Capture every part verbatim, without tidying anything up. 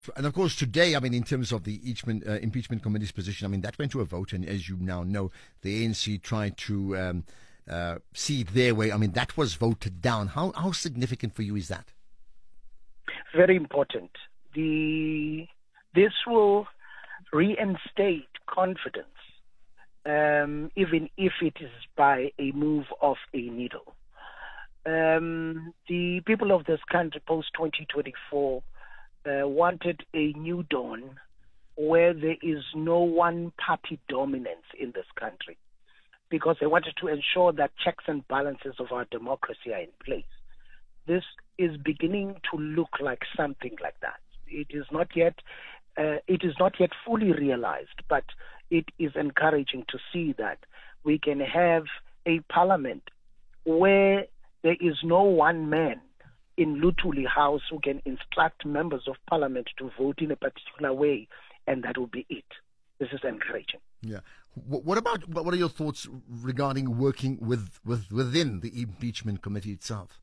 And of course, today, I mean, in terms of the impeachment, uh, impeachment committee's position, I mean, that went to a vote. And as you now know, the A N C tried to um, uh, see it their way. I mean, that was voted down. How, how significant for you is that? Very important. The This will reinstate confidence, um, even if it is by a move of a needle. Um, the people of this country post twenty twenty-four uh, wanted a new dawn where there is no one party dominance in this country, because they wanted to ensure that checks and balances of our democracy are in place. This is beginning to look like something like that. It is not yet, uh, it is not yet fully realized, but it is encouraging to see that we can have a parliament where there is no one man in Luthuli House who can instruct members of parliament to vote in a particular way, and that will be it. This is encouraging. Yeah. What about, what are your thoughts regarding working with, with within the impeachment committee itself?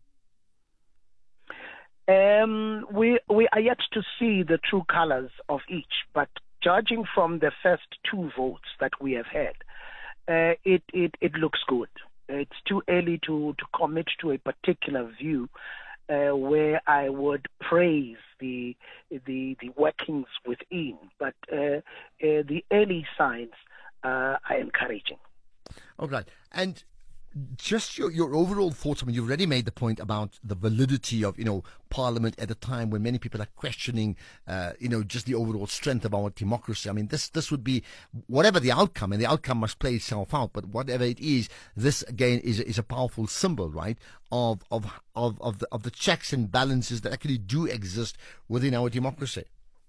Um, we we are yet to see the true colors of each, but judging from the first two votes that we have had, uh, it, it, it looks good. It's too early to, to commit to a particular view uh, where I would praise the the, the workings within, but uh, uh, the early signs uh, are encouraging. All right. And just your, your overall thoughts. I mean, you've already made the point about the validity of, you know, Parliament at a time when many people are questioning, uh, you know, just the overall strength of our democracy. I mean, this this would be, whatever the outcome, and the outcome must play itself out, but whatever it is, this, again, is, is a powerful symbol, right, of, of, of, of, the, of the checks and balances that actually do exist within our democracy.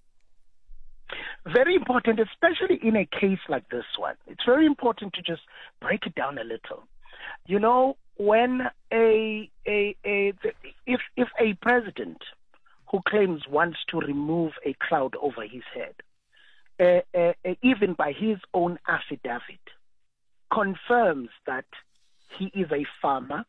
Very important, especially in a case like this one. It's very important to just break it down a little. You know, when a, a, a if if a president who claims wants to remove a cloud over his head, uh, uh, uh, even by his own affidavit, confirms that he is a farmer,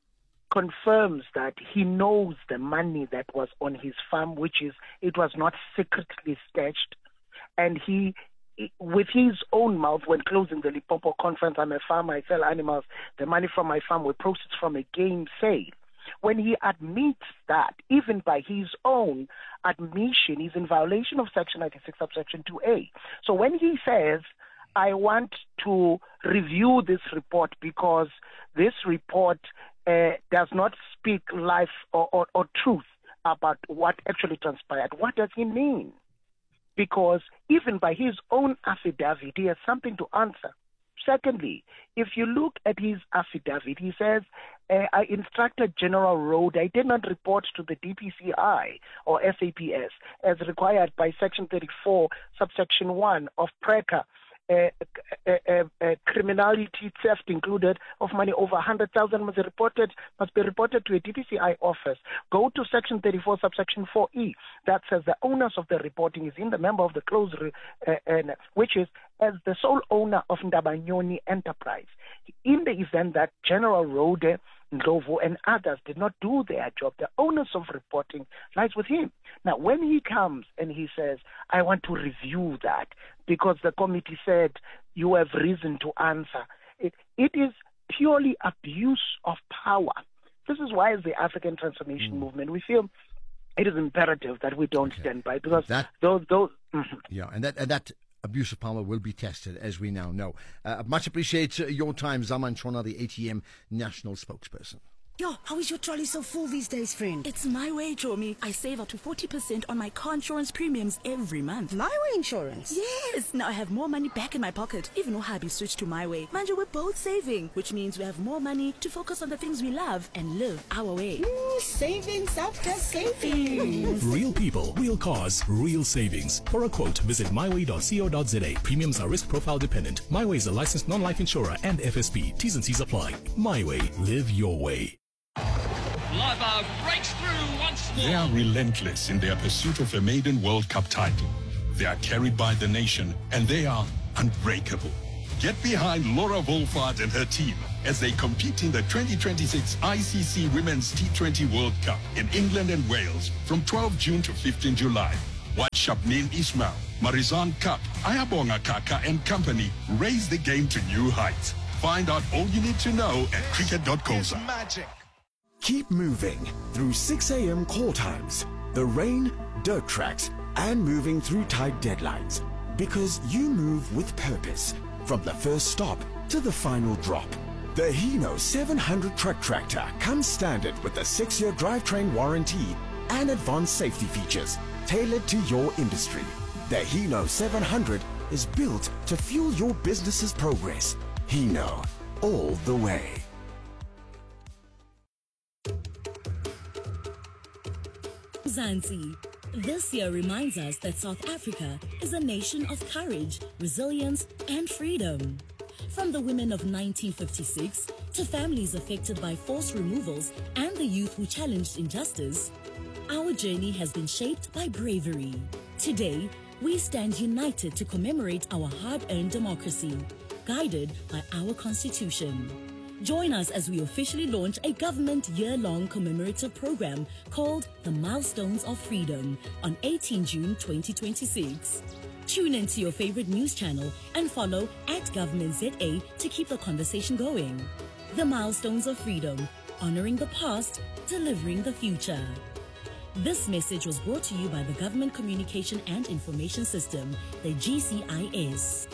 confirms that he knows the money that was on his farm, which is, it was not secretly stashed, and he, with his own mouth, when closing the Limpopo conference, I'm a farmer, I sell animals, the money from my farm were proceeds from a game sale. When he admits that, even by his own admission, he's in violation of Section ninety-six, subsection two A. So when he says, I want to review this report because this report uh, does not speak life or, or, or truth about what actually transpired, what does he mean? Because even by his own affidavit, he has something to answer. Secondly, if you look at his affidavit, he says, uh, I instructed General Rode, I did not report to the D P C I or S A P S as required by Section thirty-four, subsection one of PRECA. Uh, uh, uh, uh, criminality, theft included, of money over one hundred thousand must be reported must be reported to a D P C I office. Go to Section thirty-four, subsection four E. That says the onus of the reporting is in the member of the close, re, uh, uh, which is as the sole owner of Ndabanyoni Enterprise. In the event that General Rode, Ndlovu, and others did not do their job, the onus of reporting lies with him. Now, when he comes and he says, I want to review that because the committee said you have reason to answer, it, it is purely abuse of power. This is why, as the African Transformation mm. Movement, we feel it is imperative that we don't okay. stand by, because that, those... those mm-hmm. Yeah, and that... And that abuse of power will be tested, as we now know. Uh, much appreciate uh, your time, Zaman Chona, the A T M national spokesperson. Yo, how is your trolley so full these days, friend? It's My Way, Chomi. I save up to forty percent on my car insurance premiums every month. My Way insurance? Yes. Now I have more money back in my pocket. Even though hubby switched to My Way. Manja, we're both saving, which means we have more money to focus on the things we love and live our way. Ooh, savings after savings. Real people, real cars, real savings. For a quote, visit my way dot co dot za. Premiums are risk profile dependent. My Way is a licensed non-life insurer and F S P. T's and C's apply. My Way. Live your way. Lava breaks through once more. They are relentless in their pursuit of a maiden World Cup title. They are carried by the nation, and they are unbreakable. Get behind Laura Wolfhard and her team as they compete in the twenty twenty-six I C C Women's T twenty World Cup in England and Wales from twelfth June to fifteenth July. Watch Shabneen Ismail, Marizan Cup, Ayabonga Kaka and company raise the game to new heights. Find out all you need to know at cricket dot coza. Keep moving through six a.m. call times, the rain, dirt tracks, and moving through tight deadlines. Because you move with purpose, from the first stop to the final drop. The Hino seven hundred truck tractor comes standard with a six-year drivetrain warranty and advanced safety features tailored to your industry. The Hino seven hundred is built to fuel your business's progress. Hino, all the way. Zanzi. This year reminds us that South Africa is a nation of courage, resilience, and freedom. From the women of nineteen fifty-six to families affected by forced removals and the youth who challenged injustice, our journey has been shaped by bravery. Today, we stand united to commemorate our hard-earned democracy, guided by our Constitution. Join us as we officially launch a government year-long commemorative program called The Milestones of Freedom on eighteenth of June twenty twenty-six. Tune into your favorite news channel and follow at Government Z A to keep the conversation going. The Milestones of Freedom, honoring the past, delivering the future. This message was brought to you by the Government Communication and Information System, the G C I S.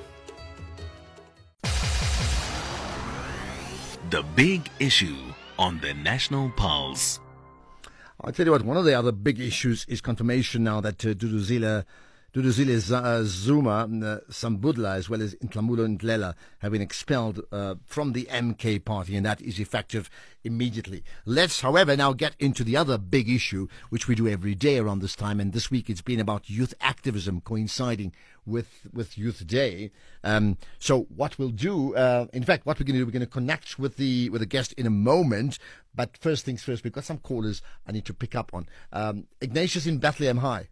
The Big Issue on the National Pulse. I'll tell you what, one of the other big issues is confirmation now that uh, Duduzile, Duduzile uh, Zuma, uh, Sambudla, as well as Ntlamulo Ndlela have been expelled uh, from the M K party, and that is effective immediately. Let's, however, now get into the other big issue, which we do every day around this time, and this week it's been about youth activism coinciding with with Youth Day. Um, so what we'll do, uh, in fact, what we're going to do, we're going to connect with the with the guest in a moment. But first things first, we've got some callers I need to pick up on. Um, Ignatius in Bethlehem, hi.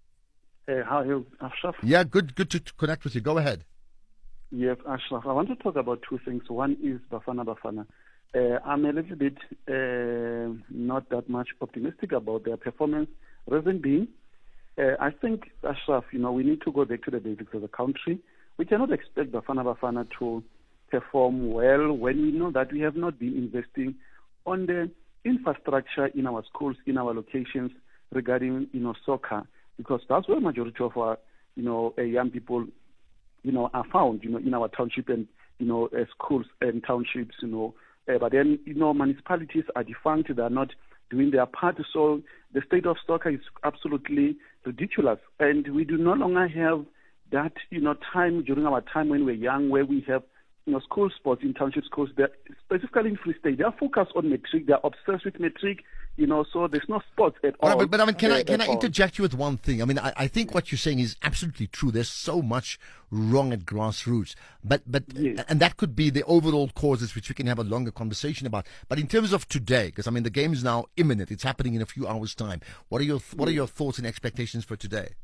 Uh, how are you, Ashraf? Yeah, good, good to t- connect with you. Go ahead. Yes, Ashraf. I want to talk about two things. One is Bafana Bafana. Uh, I'm a little bit uh, not that much optimistic about their performance. Reason being, uh, I think, Ashraf, you know, we need to go back to the basics of the country. We cannot expect Bafana Bafana to perform well when we know that we have not been investing on the infrastructure in our schools, in our locations regarding, you know, soccer, because that's where majority of our, you know, uh, young people, you know, are found, you know, in our township and, you know, uh, schools and townships, you know. Uh, but then, you know, municipalities are defunct. They are not doing their part. So the state of soccer is absolutely ridiculous. And we do no longer have that, you know, time during our time when we're young, where we have, you know, school sports in township schools, that specifically in Free State, they are focused on matric. They are obsessed with matric, you know, so there's no sports at all. Right, but, but I mean, can uh, I can I all. interject you with one thing? I mean, I, I think what you're saying is absolutely true. There's so much wrong at grassroots, but but Yes. and that could be the overall causes, which we can have a longer conversation about. But in terms of today, because I mean, the game is now imminent. It's happening in a few hours' time. What are your what are your thoughts and expectations for today?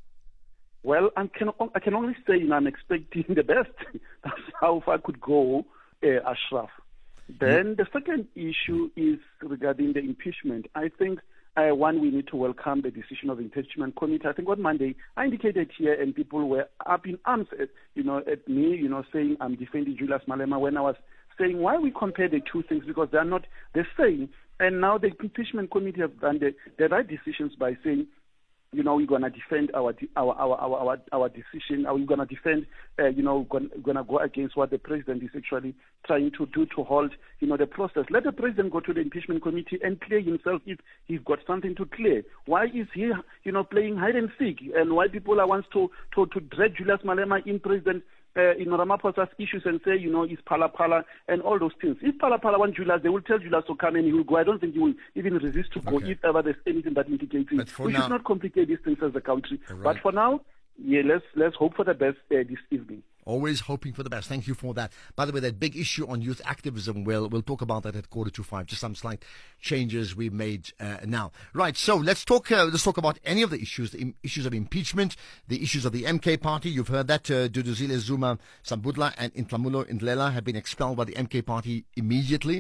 Well, I can I can only say, you know, I'm expecting the best. That's how far I could go, uh, Ashraf. Then the second issue is regarding the impeachment. I think, uh, one, we need to welcome the decision of the impeachment committee. I think on Monday, I indicated here, and people were up in arms, at, you know, at me, you know, saying I'm defending Julius Malema when I was saying why we compare the two things, because they are not the same. And now the impeachment committee have done the, the right decisions by saying, you know, we're gonna defend our our our our our, our decision. Are we gonna defend? Uh, you know, gonna, gonna go against what the president is actually trying to do to hold, you know, the process. Let the president go to the impeachment committee and clear himself if he's got something to clear. Why is he, you know, playing hide and seek? And why people are wants to to to drag Julius Malema in president? Uh, in Ramaphosa's issues and say, you know, it's Pala Pala and all those things. If Pala Pala wants Julius, they will tell Julius to come and he will go. I don't think he will even resist to go Okay. if ever there's anything that indicates it. But for We now- should not complicate these things as a country. Right. But for now, yeah, let's let's hope for the best uh, this evening. Always hoping for the best. Thank you for that. By the way, that big issue on youth activism, we'll, we'll talk about that at quarter to five. Just some slight changes we made uh, now. Right, so let's talk uh, let's talk about any of the issues, the im- issues of impeachment, the issues of the M K party. You've heard that uh, Duduzile Zuma, Sambudla and Ntlamulo Ndlela have been expelled by the M K party immediately.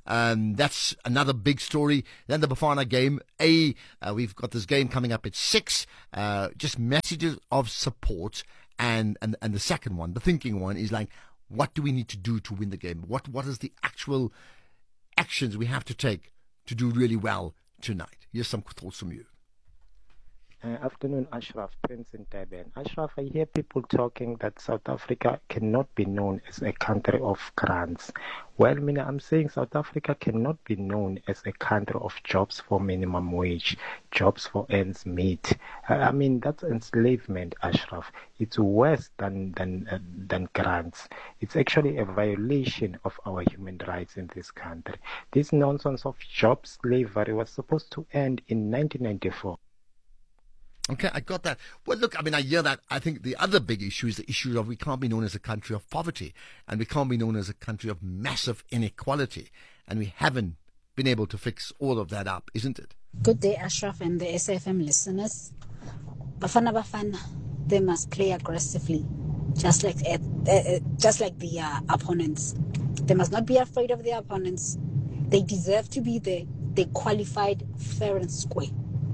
Um, that's another big story. Then the Bafana game. A, uh, we've got this game coming up at six. Uh, just messages of support. And, and, and the second one, the thinking one, is like, what do we need to do to win the game? What What is the actual actions we have to take to do really well tonight? Here's some thoughts from you. Uh, afternoon, Ashraf, Prince in Durban. Ashraf, I hear people talking that South Africa cannot be known as a country of grants. Well, Mina, I'm saying South Africa cannot be known as a country of jobs for minimum wage, jobs for ends meet. Uh, I mean, that's enslavement, Ashraf. It's worse than than uh, than grants. It's actually a violation of our human rights in this country. This nonsense of job slavery was supposed to end in nineteen ninety-four. Okay, I got that. Well, look, I mean, I hear that. I think the other big issue is the issue of we can't be known as a country of poverty, and we can't be known as a country of massive inequality, and we haven't been able to fix all of that up, isn't it? Good day, Ashraf and the S F M listeners. Bafana Bafana, they must play aggressively, just like uh, uh, just like the uh, opponents. They must not be afraid of their opponents. They deserve to be there. They qualified fair and square.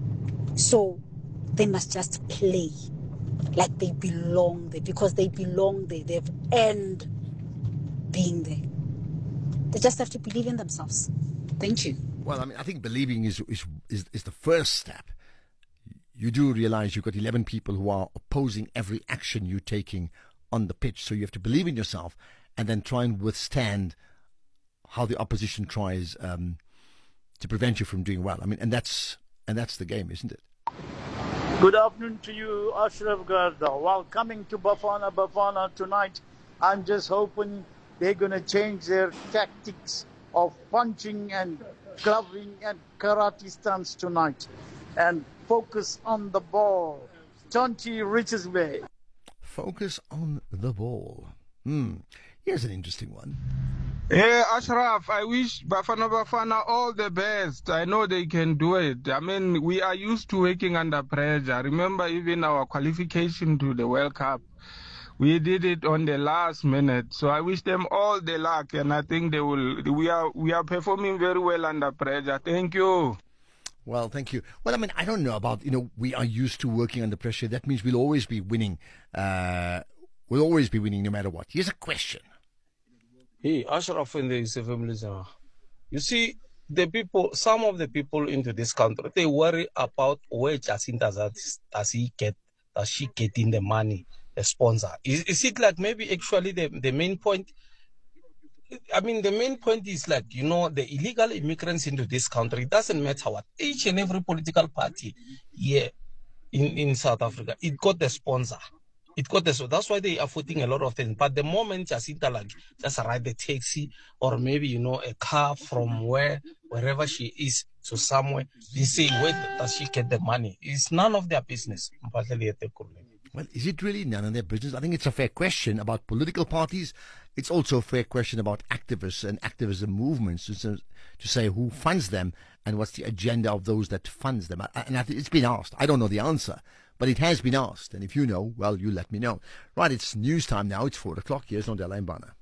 So they must just play like they belong there, because they belong there. They've earned being there. They just have to believe in themselves. Thank you. Well, I mean, I think believing is is is, is the first step. You do realize you've got eleven people who are opposing every action you're taking on the pitch, so you have to believe in yourself and then try and withstand how the opposition tries um, to prevent you from doing well. I mean, and that's and that's the game, isn't it? Good afternoon to you, Ashraf Garda. While coming to Bafana Bafana tonight, I'm just hoping they're going to change their tactics of punching and gloving and karate stance tonight and focus on the ball. Chonchi Richards Bay. Focus on the ball. Hmm. Here's an interesting one. Yeah, Ashraf, I wish Bafana Bafana all the best. I know they can do it. I mean, we are used to working under pressure. Remember even our qualification to the World Cup. We did it on the last minute. So I wish them all the luck, and I think they will. We are we are performing very well under pressure. Thank you. Well, thank you. Well, I mean, I don't know about, you know, we are used to working under pressure. That means we'll always be winning. Uh, we'll always be winning no matter what. Here's a question. Hey, Ashraf and the S F M listener. You see, the people, some of the people into this country, they worry about where Jacinta does, does he get, does she getting the money, the sponsor? Is, is it like maybe actually the, the main point? I mean, the main point is like, you know, the illegal immigrants into this country, it doesn't matter what. Each and every political party here in, in South Africa, it got the sponsor. It got the, so that's why they are footing a lot of things. But the moment Jacinta like just ride the taxi or maybe, you know, a car from where, wherever she is to somewhere, they say, where does she get the money? It's none of their business. Well, is it really none of their business? I think it's a fair question about political parties. It's also a fair question about activists and activism movements to, to say who funds them and what's the agenda of those that funds them. And I think it's been asked. I don't know the answer, but it has been asked. And if you know, well, you let me know. Right, it's news time now. It's four o'clock. Here's Nondela Mbana.